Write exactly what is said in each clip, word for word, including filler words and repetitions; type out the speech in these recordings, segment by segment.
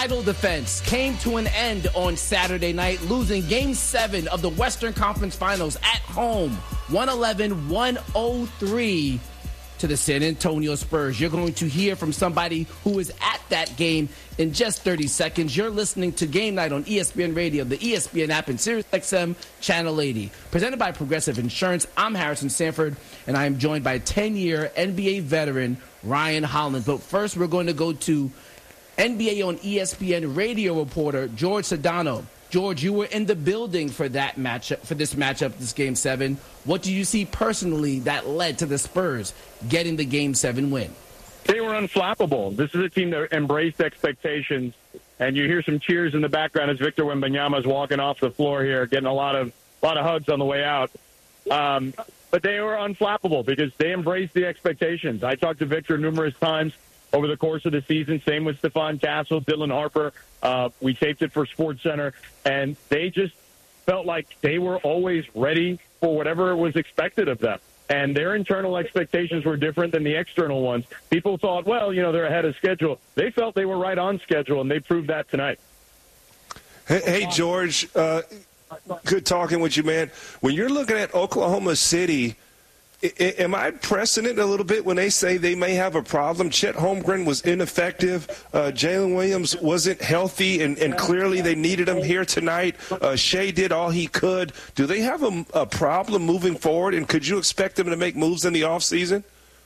title defense came to an end on Saturday night, losing Game seven of the Western Conference Finals at home, one eleven to one oh three to the San Antonio Spurs. You're going to hear from somebody who was at that game in just thirty seconds. You're listening to Game Night on E S P N Radio, the E S P N app, and Sirius X M Channel eighty. Presented by Progressive Insurance, I'm Harrison Sanford, and I am joined by ten-year N B A veteran Ryan Hollins. But first, we're going to go to N B A on E S P N radio reporter George Sedano. George, you were in the building for that matchup, for this matchup, this Game seven. What do you see personally that led to the Spurs getting the Game seven win? They were unflappable. This is a team that embraced expectations, and you hear some cheers in the background as Victor Wembanyama is walking off the floor here, getting a lot of a lot of hugs on the way out. Um, but they were unflappable because they embraced the expectations. I talked to Victor numerous times over the course of the season. Same with Stephon Castle, Dylan Harper. Uh, we taped it for SportsCenter, and they just felt like they were always ready for whatever was expected of them. And their internal expectations were different than the external ones. People thought, well, you know, they're ahead of schedule. They felt they were right on schedule, and they proved that tonight. Hey, hey George, uh, good talking with you, man. When you're looking at Oklahoma City, I, I, am I pressing it a little bit when they say they may have a problem? Chet Holmgren was ineffective. Uh, Jalen Williams wasn't healthy, and, and clearly they needed him here tonight. Uh, Shea did all he could. Do they have a, a problem moving forward, and could you expect them to make moves in the offseason?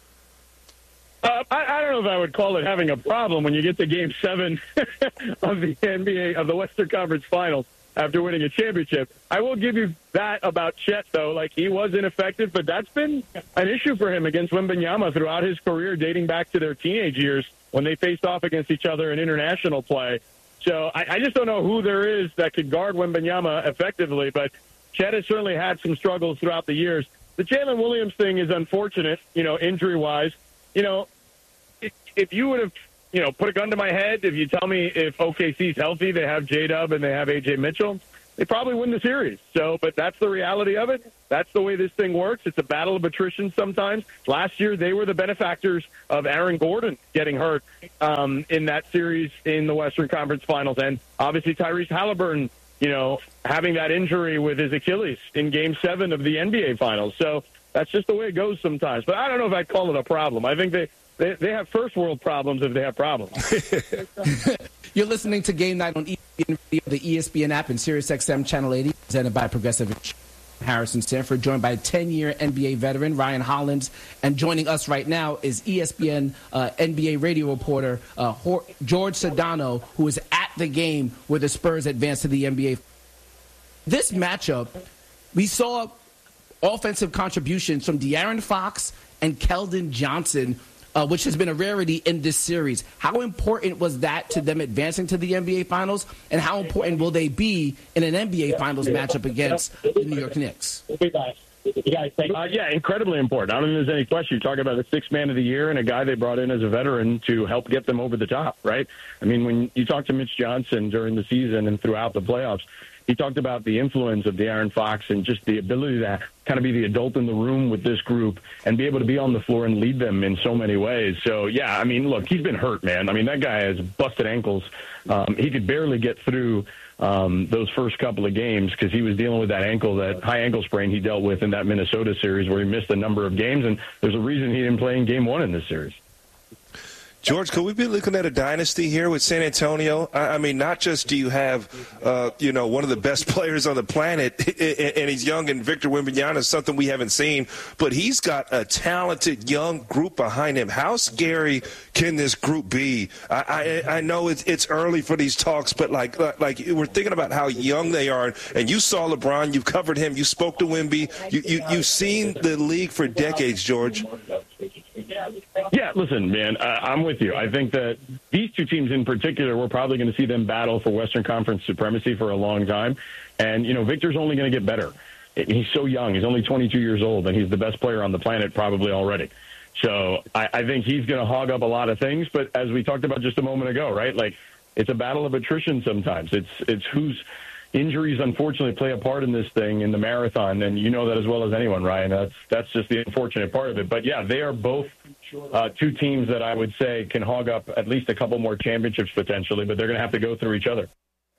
Uh, I, I don't know if I would call it having a problem when you get to Game seven of the N B A, of the Western Conference Finals, after winning a championship. I will give you that about Chet, though. Like, he was ineffective, but that's been an issue for him against Wembanyama throughout his career, dating back to their teenage years when they faced off against each other in international play. So I, I just don't know who there is that could guard Wembanyama effectively, but Chet has certainly had some struggles throughout the years. The Jalen Williams thing is unfortunate, you know, injury-wise. You know, if, if you would have, you know, put a gun to my head, if you tell me if O K C's healthy, they have J-Dub and they have A J Mitchell, they probably win the series. So, but that's the reality of it. That's the way this thing works. It's a battle of attrition sometimes. Last year, they were the benefactors of Aaron Gordon getting hurt um, in that series in the Western Conference Finals. And obviously Tyrese Halliburton, you know, having that injury with his Achilles in Game seven of the N B A Finals. So that's just the way it goes sometimes. But I don't know if I'd call it a problem. I think they, They, they have first world problems if they have problems. You're listening to Game Night on E S P N Radio, the E S P N app, and Sirius X M Channel eighty, presented by Progressive Insurance. Harrison Sanford, joined by ten-year N B A veteran Ryan Hollins, and joining us right now is E S P N uh, N B A radio reporter uh, George Sedano, who was at the game where the Spurs advanced to the N B A. This matchup, we saw offensive contributions from De'Aaron Fox and Keldon Johnson, Uh, which has been a rarity in this series. How important was that to them advancing to the N B A Finals, and how important will they be in an N B A Finals matchup against the New York Knicks? Uh, yeah, incredibly important. I don't think there's any question. You're talking about a sixth man of the year and a guy they brought in as a veteran to help get them over the top, right? I mean, when you talk to Mitch Johnson during the season and throughout the playoffs, he talked about the influence of De'Aaron Fox and just the ability to kind of be the adult in the room with this group and be able to be on the floor and lead them in so many ways. So, yeah, I mean, look, he's been hurt, man. I mean, that guy has busted ankles. Um, he could barely get through um, those first couple of games because he was dealing with that ankle, that high ankle sprain he dealt with in that Minnesota series where he missed a number of games. And there's a reason he didn't play in game one in this series. George, could we be looking at a dynasty here with San Antonio? I mean, not just do you have, uh, you know, one of the best players on the planet, and he's young, and Victor Wembanyama is something we haven't seen, but he's got a talented young group behind him. How scary can this group be? I, I, I know it's, it's early for these talks, but like, like we're thinking about how young they are, and you saw LeBron, you've covered him, you spoke to Wemby, you, you, you've seen the league for decades, George. Yeah, listen, man, uh, I'm with you. I think that these two teams in particular, we're probably going to see them battle for Western Conference supremacy for a long time. And, you know, Victor's only going to get better. He's so young. He's only twenty-two years old, and he's the best player on the planet probably already. So I, I think he's going to hog up a lot of things. But as we talked about just a moment ago, right, like it's a battle of attrition sometimes. It's it's who's – injuries, unfortunately, play a part in this thing, in the marathon, and you know that as well as anyone, Ryan. That's that's just the unfortunate part of it. But, yeah, they are both uh, two teams that I would say can hog up at least a couple more championships potentially, but they're going to have to go through each other.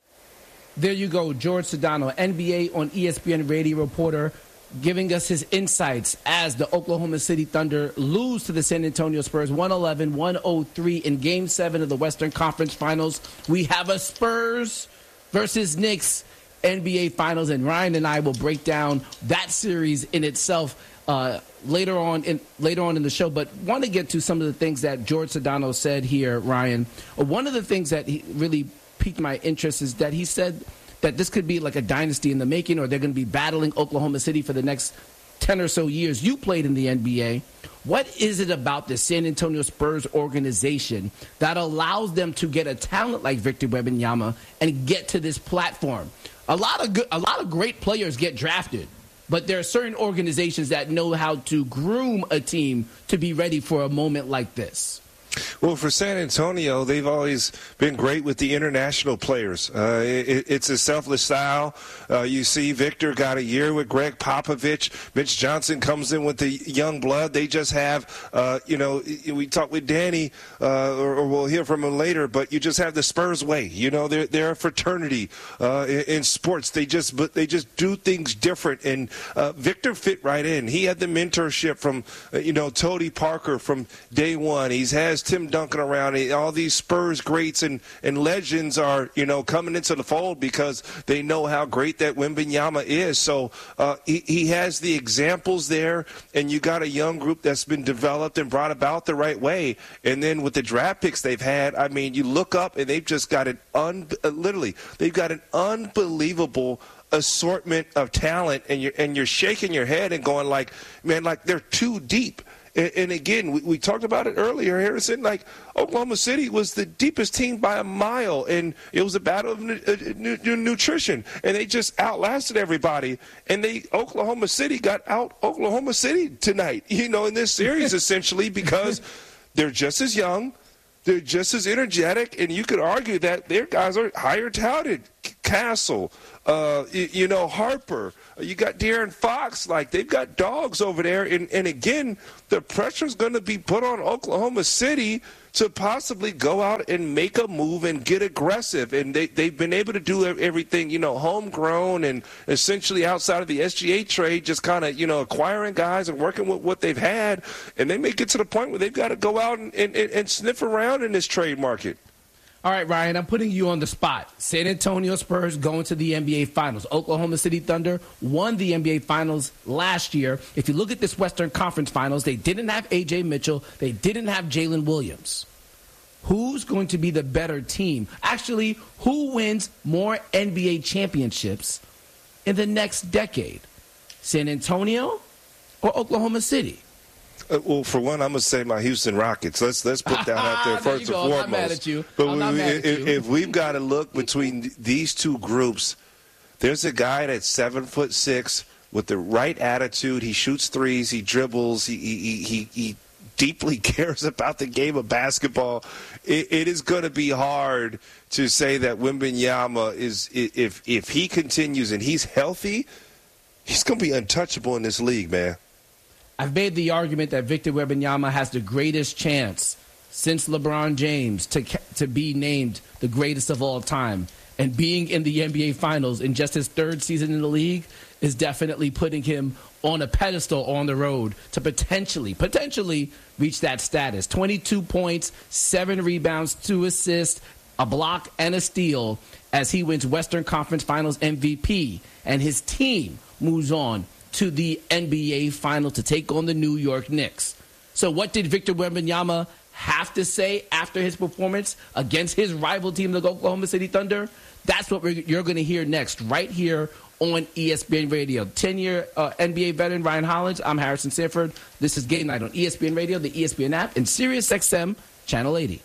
There you go, George Sedano, N B A on E S P N radio reporter, giving us his insights as the Oklahoma City Thunder lose to the San Antonio Spurs one eleven one oh three in Game seven of the Western Conference Finals. We have a Spurs versus Knicks N B A Finals, and Ryan and I will break down that series in itself uh, later on in later on in the show. But want to get to some of the things that George Sedano said here, Ryan. One of the things that he really piqued my interest is that he said that this could be like a dynasty in the making, or they're going to be battling Oklahoma City for the next ten or so years. You played in the N B A. What is it about the San Antonio Spurs organization that allows them to get a talent like Victor Wembanyama and get to this platform? A lot of good, a lot of great players get drafted, but there are certain organizations that know how to groom a team to be ready for a moment like this. Well, for San Antonio, they've always been great with the international players. Uh, it, it's a selfless style. Uh, you see Victor got a year with Greg Popovich. Mitch Johnson comes in with the young blood. They just have, uh, you know, we talked with Danny, uh, or, or we'll hear from him later, but you just have the Spurs way. You know, they're, they're a fraternity uh, in, in sports. They just but they just do things different. And uh, Victor fit right in. He had the mentorship from, uh, you know, Tony Parker from day one. He's has Tim Duncan around. All these Spurs greats and, and legends are, you know, coming into the fold because they know how great that Wembanyama is. So uh, he, he has the examples there, and you got a young group that's been developed and brought about the right way. And then with the draft picks they've had, I mean, you look up and they've just got an un, uh, literally, they've got an unbelievable assortment of talent, and you're, and you're shaking your head and going like, man, like they're too deep. And again, we, we talked about it earlier, Harrison, like Oklahoma City was the deepest team by a mile, and it was a battle of nu- nu- nutrition, and they just outlasted everybody. And they Oklahoma City got out Oklahoma City tonight, you know, in this series essentially because they're just as young, they're just as energetic, and you could argue that their guys are higher touted. Castle, uh, you, you know, Harper, you got De'Aaron Fox, like they've got dogs over there. And, and again, the pressure is going to be put on Oklahoma City to possibly go out and make a move and get aggressive. And they, they've been able to do everything, you know, homegrown and essentially outside of the S G A trade, just kind of, you know, acquiring guys and working with what they've had. And they may get to the point where they've got to go out and, and, and sniff around in this trade market. All right, Ryan, I'm putting you on the spot. San Antonio Spurs going to the N B A Finals. Oklahoma City Thunder won the N B A Finals last year. If you look at this Western Conference Finals, they didn't have A J Mitchell. They didn't have Jalen Williams. Who's going to be the better team? Actually, who wins more N B A championships in the next decade? San Antonio or Oklahoma City? Uh, well, for one, I'm going to say my Houston Rockets. Let's let's put that out there first and foremost. I'm not mad at you. But I'm not we, mad at if, you. if we've got to look between these two groups, there's a guy that's seven foot six with the right attitude. He shoots threes. He dribbles. He he he, he deeply cares about the game of basketball. It, it is going to be hard to say that Wembanyama is if if he continues and he's healthy, he's going to be untouchable in this league, man. I've made the argument that Victor Wembanyama has the greatest chance since LeBron James to to be named the greatest of all time. And being in the N B A Finals in just his third season in the league is definitely putting him on a pedestal on the road to potentially, potentially reach that status. twenty-two points, seven rebounds, two assists, a block, and a steal as he wins Western Conference Finals M V P. And his team moves on to the N B A Final to take on the New York Knicks. So what did Victor Wembanyama have to say after his performance against his rival team, the Oklahoma City Thunder? That's what we're, you're going to hear next right here on E S P N Radio. ten-year uh, N B A veteran Ryan Hollins. I'm Harrison Sanford. This is Game Night on E S P N Radio, the E S P N app, and Sirius X M Channel eighty.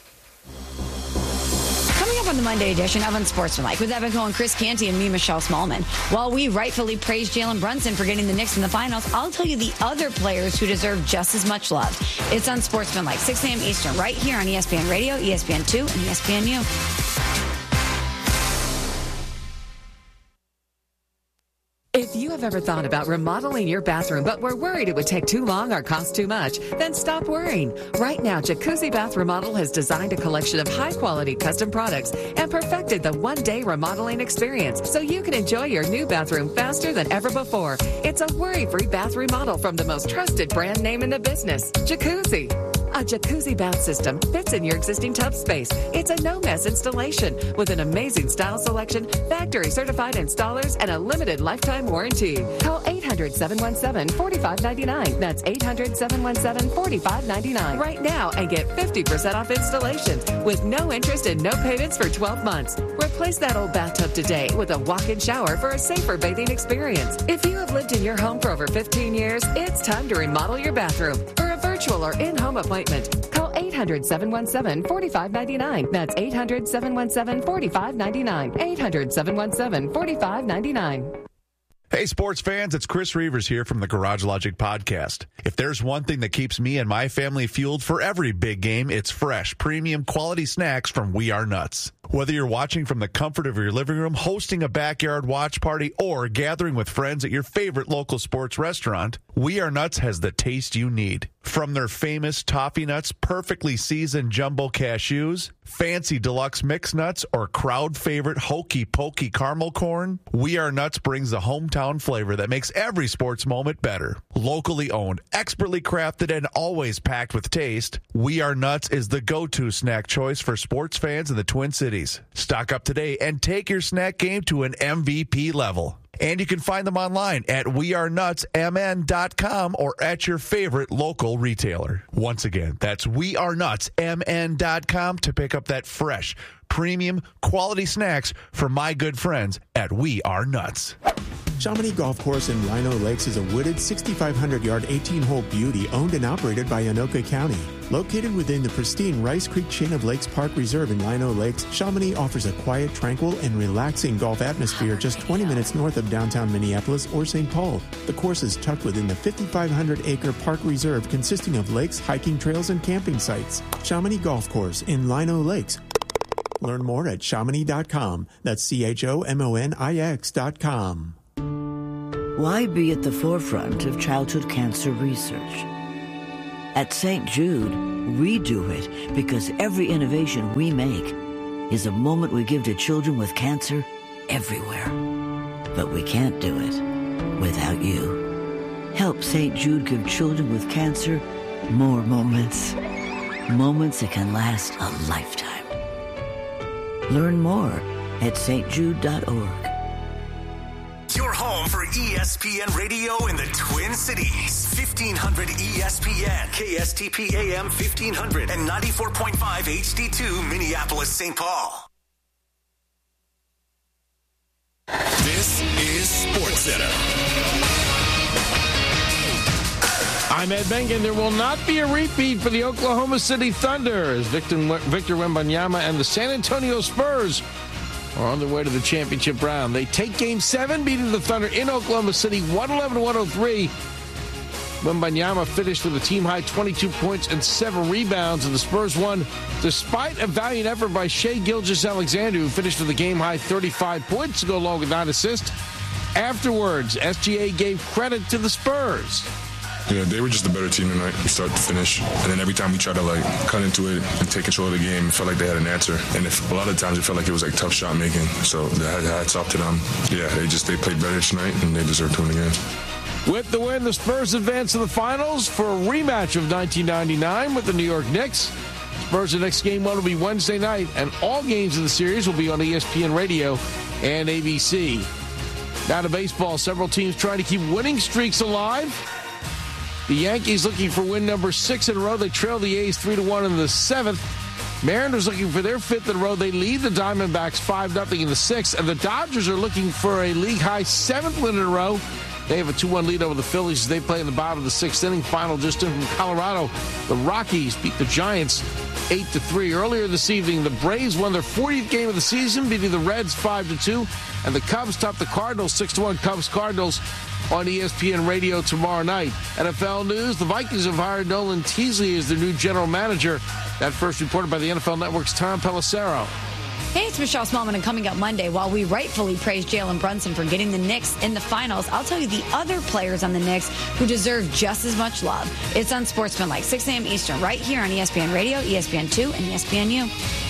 On the Monday edition of Unsportsmanlike with Evan Cohen, Chris Canty, and me, Michelle Smallman. While we rightfully praise Jalen Brunson for getting the Knicks in the finals, I'll tell you the other players who deserve just as much love. It's Unsportsmanlike, six a.m. Eastern, right here on E S P N Radio, E S P N two, and E S P N U. have ever thought about remodeling your bathroom but were worried it would take too long or cost too much? Then stop worrying. Right now, Jacuzzi Bath Remodel has designed a collection of high-quality custom products and perfected the one-day remodeling experience so you can enjoy your new bathroom faster than ever before. It's a worry-free bath remodel from the most trusted brand name in the business, Jacuzzi. A jacuzzi bath system fits in your existing tub space. It's a no-mess installation with an amazing style selection, factory-certified installers, and a limited lifetime warranty. Call eight hundred, seven one seven, four five nine nine. That's eight hundred, seven one seven, four five nine nine right now and get fifty percent off installations with no interest and no payments for twelve months. Replace that old bathtub today with a walk-in shower for a safer bathing experience. If you have lived in your home for over fifteen years, it's time to remodel your bathroom. For a virtual or in-home appointment, call eight hundred, seven one seven, four five nine nine. That's eight hundred, seven one seven, four five nine nine. eight hundred, seven one seven, four five nine nine. Hey, sports fans, it's Chris Reavers here from the Garage Logic Podcast. If there's one thing that keeps me and my family fueled for every big game, it's fresh, premium quality snacks from We Are Nuts. Whether you're watching from the comfort of your living room, hosting a backyard watch party, or gathering with friends at your favorite local sports restaurant, We Are Nuts has the taste you need. From their famous toffee nuts, perfectly seasoned jumbo cashews, fancy deluxe mix nuts, or crowd favorite hokey pokey caramel corn, We Are Nuts brings the hometown flavor that makes every sports moment better. Locally owned, expertly crafted, and always packed with taste, We Are Nuts is the go-to snack choice for sports fans in the Twin Cities. Stock up today and take your snack game to an M V P level. And you can find them online at we are nuts m n dot com or at your favorite local retailer. Once again, that's we are nuts m n dot com to pick up that fresh, premium, quality snacks from my good friends at We Are Nuts. Chamonix Golf Course in Rhino Lakes is a wooded sixty-five hundred yard eighteen-hole beauty owned and operated by Anoka County. Located within the pristine Rice Creek Chain of Lakes Park Reserve in Rhino Lakes, Chamonix offers a quiet, tranquil, and relaxing golf atmosphere just twenty minutes north of downtown Minneapolis or Saint Paul. The course is tucked within the fifty-five hundred acre park reserve consisting of lakes, hiking trails, and camping sites. Chamonix Golf Course in Rhino Lakes. Learn more at chamonix dot com. That's C H O M O N I X dot com. Why be at the forefront of childhood cancer research? At Saint Jude, we do it because every innovation we make is a moment we give to children with cancer everywhere. But we can't do it without you. Help Saint Jude give children with cancer more moments. Moments that can last a lifetime. Learn more at s t jude dot org. Your home for E S P N Radio in the Twin Cities. fifteen hundred E S P N, K S T P A M fifteen hundred, and ninety-four point five H D two Minneapolis, Saint Paul. This is SportsCenter. I'm Ed Bengen. There will not be a repeat for the Oklahoma City Thunder as Victor, Victor Wembanyama and the San Antonio Spurs are on their way to the championship round. They take Game seven, beating the Thunder in Oklahoma City, one eleven to one oh three. Wembanyama finished with a team-high twenty-two points and seven rebounds, and the Spurs won despite a valiant effort by Shai Gilgeous-Alexander, who finished with a game-high thirty-five points to go along with nine assists. Afterwards, S G A gave credit to the Spurs. Yeah, they were just a better team tonight from start to finish. And then every time we tried to, like, cut into it and take control of the game, it felt like they had an answer. And if, a lot of times it felt like it was, like, tough shot making. So hats off to them. Yeah, they just they played better tonight, and they deserve to win again. With the win, the Spurs advance to the finals for a rematch of nineteen ninety-nine with the New York Knicks. Spurs' next game one will be Wednesday night, and all games of the series will be on E S P N Radio and A B C. Now to baseball, several teams trying to keep winning streaks alive. The Yankees looking for win number six in a row. They trail the A's three to one in the seventh. Mariners looking for their fifth in a row. They lead the Diamondbacks five nothing in the sixth. And the Dodgers are looking for a league-high seventh win in a row. They have a two one lead over the Phillies as they play in the bottom of the sixth inning. Final just in from Colorado. The Rockies beat the Giants eight to three. Earlier this evening, the Braves won their fortieth game of the season, beating the Reds five to two. And the Cubs topped the Cardinals six to one. Cubs-Cardinals on E S P N Radio tomorrow night. N F L news, the Vikings have hired Nolan Teasley as their new general manager. That first reported by the N F L Network's Tom Pelissero. Hey, it's Michelle Smallman, and coming up Monday, while we rightfully praise Jalen Brunson for getting the Knicks in the finals, I'll tell you the other players on the Knicks who deserve just as much love. It's Unsportsmanlike, six a.m. Eastern, right here on E S P N Radio, E S P N two, and E S P N U.